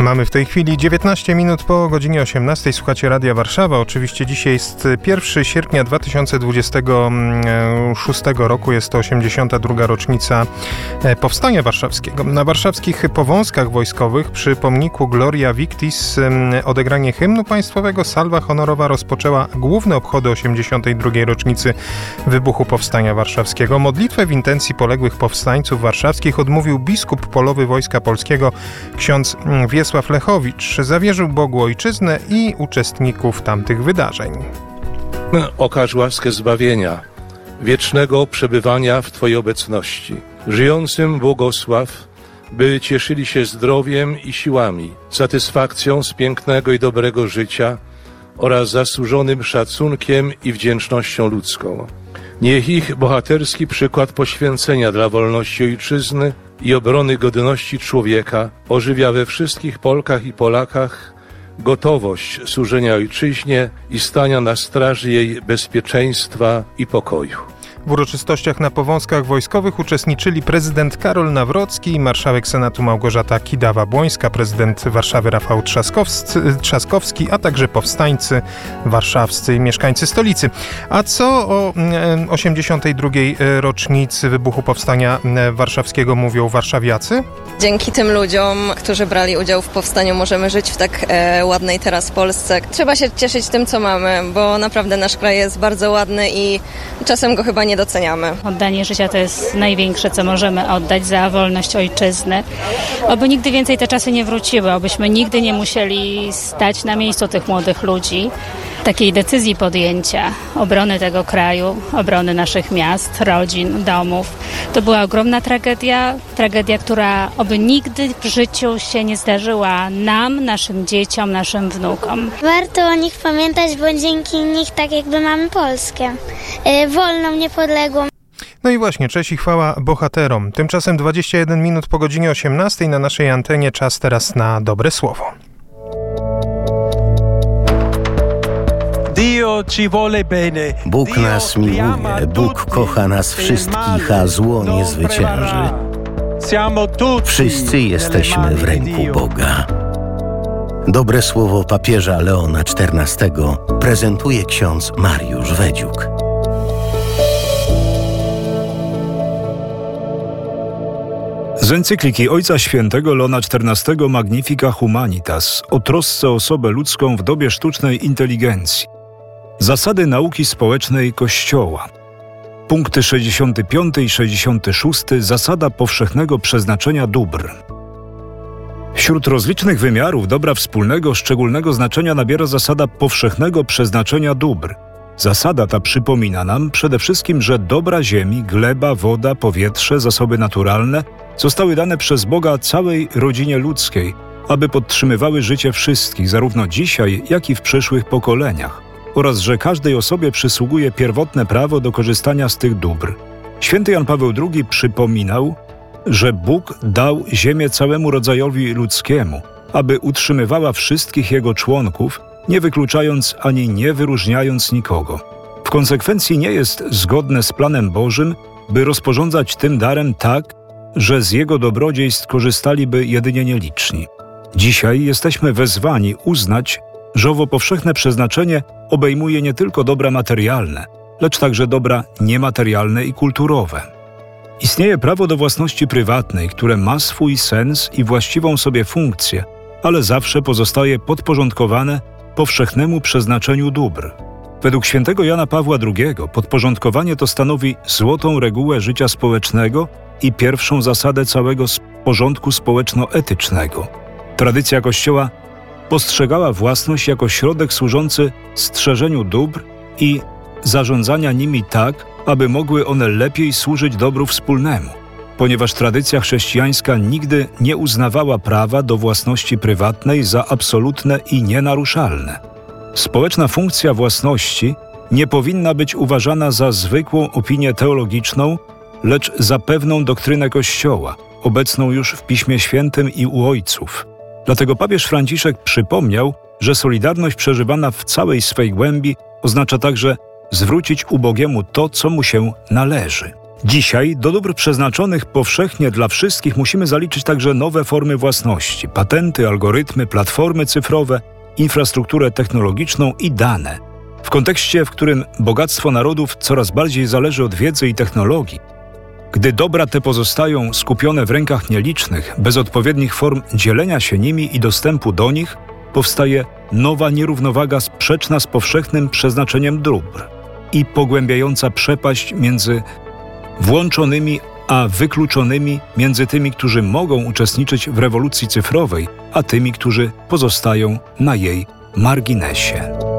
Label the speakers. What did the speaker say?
Speaker 1: Mamy w tej chwili 19 minut po godzinie 18. Słuchacie Radia Warszawa. Oczywiście dzisiaj jest 1 sierpnia 2026 roku. Jest to 82. rocznica Powstania Warszawskiego. Na warszawskich powązkach wojskowych przy pomniku Gloria Victis odegranie hymnu państwowego salwa honorowa rozpoczęła główne obchody 82. rocznicy wybuchu Powstania Warszawskiego. Modlitwę w intencji poległych powstańców warszawskich odmówił biskup polowy Wojska Polskiego ksiądz Wiesław Lechowicz. Zawierzył Bogu ojczyznę i uczestników tamtych wydarzeń.
Speaker 2: Okaż łaskę zbawienia, wiecznego przebywania w Twojej obecności. Żyjącym błogosław, by cieszyli się zdrowiem i siłami, satysfakcją z pięknego i dobrego życia oraz zasłużonym szacunkiem i wdzięcznością ludzką. Niech ich bohaterski przykład poświęcenia dla wolności ojczyzny i obrony godności człowieka ożywia we wszystkich Polkach i Polakach gotowość służenia ojczyźnie i stania na straży jej bezpieczeństwa i pokoju.
Speaker 1: W uroczystościach na powązkach wojskowych uczestniczyli prezydent Karol Nawrocki, marszałek Senatu Małgorzata Kidawa-Błońska, prezydent Warszawy Rafał Trzaskowski, a także powstańcy warszawscy i mieszkańcy stolicy. A co o 82. rocznicy wybuchu Powstania Warszawskiego mówią warszawiacy?
Speaker 3: Dzięki tym ludziom, którzy brali udział w powstaniu, możemy żyć w tak ładnej teraz Polsce. Trzeba się cieszyć tym, co mamy, bo naprawdę nasz kraj jest bardzo ładny i czasem go chyba nie doceniamy.
Speaker 4: Oddanie życia to jest największe, co możemy oddać za wolność ojczyzny. Oby nigdy więcej te czasy nie wróciły, obyśmy nigdy nie musieli stać na miejscu tych młodych ludzi. Takiej decyzji podjęcia obrony tego kraju, obrony naszych miast, rodzin, domów. To była ogromna tragedia, która oby nigdy w życiu się nie zdarzyła nam, naszym dzieciom, naszym wnukom.
Speaker 5: Warto o nich pamiętać, bo dzięki nich tak jakby mamy Polskę. Wolną, niepodległą.
Speaker 1: No i właśnie, cześć i chwała bohaterom. Tymczasem 21 minut po godzinie 18 na naszej antenie czas teraz na dobre słowo.
Speaker 6: Bóg nas miłuje, Bóg kocha nas wszystkich, a zło nie zwycięży. Wszyscy jesteśmy w ręku Boga. Dobre słowo papieża Leona XIV prezentuje ksiądz Mariusz Wedziuk.
Speaker 7: Z encykliki Ojca Świętego Leona XIV Magnifica Humanitas o trosce o osobę ludzką w dobie sztucznej inteligencji. Zasady nauki społecznej Kościoła. Punkty 65 i 66. Zasada powszechnego przeznaczenia dóbr. Wśród rozlicznych wymiarów dobra wspólnego szczególnego znaczenia nabiera zasada powszechnego przeznaczenia dóbr. Zasada ta przypomina nam przede wszystkim, że dobra ziemi, gleba, woda, powietrze, zasoby naturalne zostały dane przez Boga całej rodzinie ludzkiej, aby podtrzymywały życie wszystkich, zarówno dzisiaj, jak i w przyszłych pokoleniach, oraz że każdej osobie przysługuje pierwotne prawo do korzystania z tych dóbr. Święty Jan Paweł II przypominał, że Bóg dał ziemię całemu rodzajowi ludzkiemu, aby utrzymywała wszystkich jego członków, nie wykluczając ani nie wyróżniając nikogo. W konsekwencji nie jest zgodne z planem Bożym, by rozporządzać tym darem tak, że z jego dobrodziejstw korzystaliby jedynie nieliczni. Dzisiaj jesteśmy wezwani uznać, że owo powszechne przeznaczenie obejmuje nie tylko dobra materialne, lecz także dobra niematerialne i kulturowe. Istnieje prawo do własności prywatnej, które ma swój sens i właściwą sobie funkcję, ale zawsze pozostaje podporządkowane powszechnemu przeznaczeniu dóbr. Według świętego Jana Pawła II podporządkowanie to stanowi złotą regułę życia społecznego i pierwszą zasadę całego porządku społeczno-etycznego. Tradycja Kościoła postrzegała własność jako środek służący strzeżeniu dóbr i zarządzania nimi tak, aby mogły one lepiej służyć dobru wspólnemu, ponieważ tradycja chrześcijańska nigdy nie uznawała prawa do własności prywatnej za absolutne i nienaruszalne. Społeczna funkcja własności nie powinna być uważana za zwykłą opinię teologiczną, lecz za pewną doktrynę Kościoła, obecną już w Piśmie Świętym i u ojców. Dlatego papież Franciszek przypomniał, że solidarność przeżywana w całej swej głębi oznacza także zwrócić ubogiemu to, co mu się należy. Dzisiaj do dóbr przeznaczonych powszechnie dla wszystkich musimy zaliczyć także nowe formy własności, patenty, algorytmy, platformy cyfrowe, infrastrukturę technologiczną i dane. W kontekście, w którym bogactwo narodów coraz bardziej zależy od wiedzy i technologii, gdy dobra te pozostają skupione w rękach nielicznych, bez odpowiednich form dzielenia się nimi i dostępu do nich, powstaje nowa nierównowaga sprzeczna z powszechnym przeznaczeniem dóbr i pogłębiająca przepaść między włączonymi a wykluczonymi, między tymi, którzy mogą uczestniczyć w rewolucji cyfrowej, a tymi, którzy pozostają na jej marginesie.